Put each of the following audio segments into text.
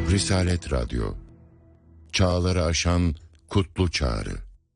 Risalet Radyo, çağları aşan kutlu çağrı.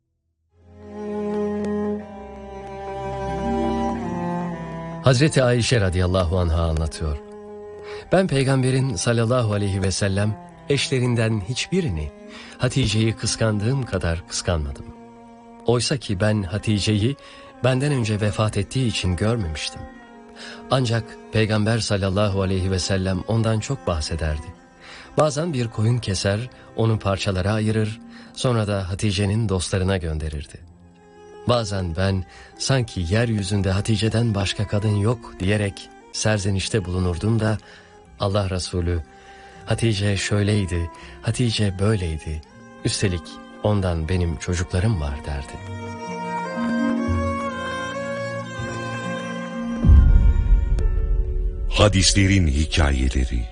Hazreti Ayşe radıyallahu anh'a anlatıyor. Ben peygamberin sallallahu aleyhi ve sellem eşlerinden hiçbirini Hatice'yi kıskandığım kadar kıskanmadım. Oysa ki ben Hatice'yi benden önce vefat ettiği için görmemiştim. Ancak peygamber sallallahu aleyhi ve sellem ondan çok bahsederdi. Bazen bir koyun keser, onu parçalara ayırır, sonra da Hatice'nin dostlarına gönderirdi. Bazen ben sanki yeryüzünde Hatice'den başka kadın yok diyerek serzenişte bulunurdum da Allah Resulü Hatice şöyleydi, Hatice böyleydi, üstelik ondan benim çocuklarım var derdi. Hadislerin hikayeleri.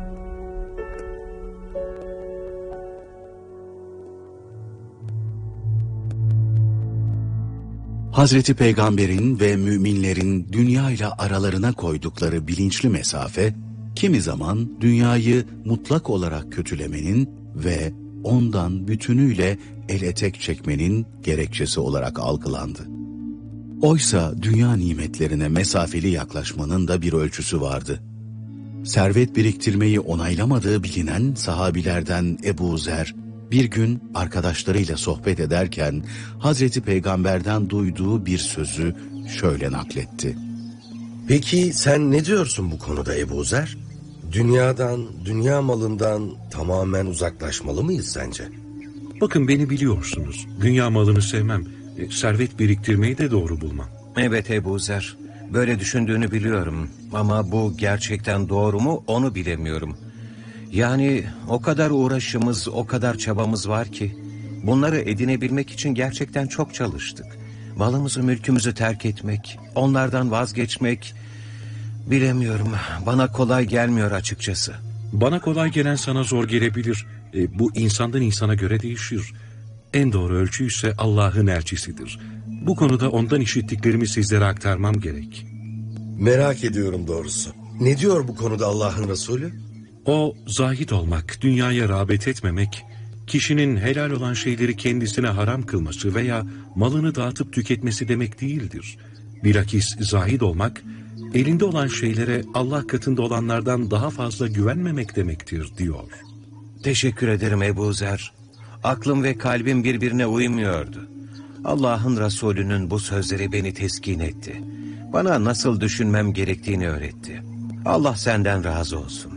Hazreti Peygamber'in ve müminlerin dünya ile aralarına koydukları bilinçli mesafe, kimi zaman dünyayı mutlak olarak kötülemenin ve ondan bütünüyle el etek çekmenin gerekçesi olarak algılandı. Oysa dünya nimetlerine mesafeli yaklaşmanın da bir ölçüsü vardı. Servet biriktirmeyi onaylamadığı bilinen sahabilerden Ebu Zer, bir gün arkadaşlarıyla sohbet ederken Hazreti Peygamber'den duyduğu bir sözü şöyle nakletti. Peki sen ne diyorsun bu konuda Ebu Zer? Dünyadan, dünya malından tamamen uzaklaşmalı mıyız sence? Bakın beni biliyorsunuz. Dünya malını sevmem. Servet biriktirmeyi de doğru bulmam. Evet Ebu Zer, böyle düşündüğünü biliyorum. Ama bu gerçekten doğru mu onu bilemiyorum. Yani o kadar uğraşımız, o kadar çabamız var ki bunları edinebilmek için gerçekten çok çalıştık. Malımızı, mülkümüzü terk etmek, onlardan vazgeçmek, bilemiyorum. Bana kolay gelmiyor açıkçası. Bana kolay gelen sana zor gelebilir. Bu insandan insana göre değişir. En doğru ölçü ise Allah'ın elçisidir. Bu konuda ondan işittiklerimi sizlere aktarmam gerek. Merak ediyorum doğrusu. Ne diyor bu konuda Allah'ın Resulü? O, zahid olmak, dünyaya rağbet etmemek, kişinin helal olan şeyleri kendisine haram kılması veya malını dağıtıp tüketmesi demek değildir. Bilakis zahid olmak, elinde olan şeylere Allah katında olanlardan daha fazla güvenmemek demektir diyor. Teşekkür ederim Ebu Zer. Aklım ve kalbim birbirine uymuyordu. Allah'ın Resulü'nün bu sözleri beni teskin etti. Bana nasıl düşünmem gerektiğini öğretti. Allah senden razı olsun.